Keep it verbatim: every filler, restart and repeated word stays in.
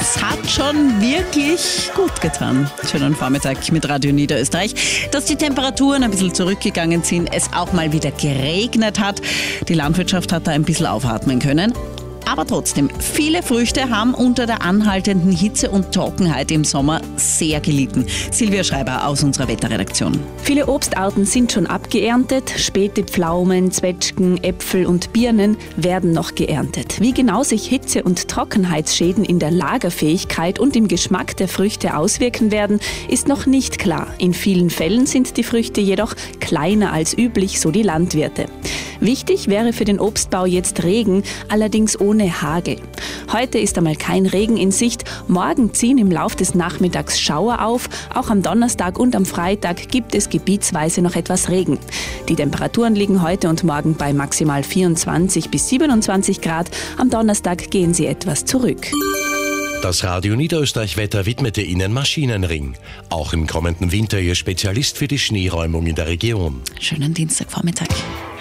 Es hat schon wirklich gut getan. Schönen Vormittag mit Radio Niederösterreich. Dass die Temperaturen ein bisschen zurückgegangen sind, es auch mal wieder geregnet hat. Die Landwirtschaft hat da ein bisschen aufatmen können. Aber trotzdem, viele Früchte haben unter der anhaltenden Hitze und Trockenheit im Sommer sehr gelitten. Silvia Schreiber aus unserer Wetterredaktion. Viele Obstarten sind schon abgeerntet. Späte Pflaumen, Zwetschgen, Äpfel und Birnen werden noch geerntet. Wie genau sich Hitze- und Trockenheitsschäden in der Lagerfähigkeit und im Geschmack der Früchte auswirken werden, ist noch nicht klar. In vielen Fällen sind die Früchte jedoch kleiner als üblich, so die Landwirte. Wichtig wäre für den Obstbau jetzt Regen, allerdings ohne Hagel. Heute ist einmal kein Regen in Sicht. Morgen ziehen im Lauf des Nachmittags Schauer auf. Auch am Donnerstag und am Freitag gibt es gebietsweise noch etwas Regen. Die Temperaturen liegen heute und morgen bei maximal vierundzwanzig bis siebenundzwanzig Grad. Am Donnerstag gehen sie etwas zurück. Das Radio Niederösterreich-Wetter widmete Ihnen Maschinenring. Auch im kommenden Winter Ihr Spezialist für die Schneeräumung in der Region. Schönen Dienstagvormittag.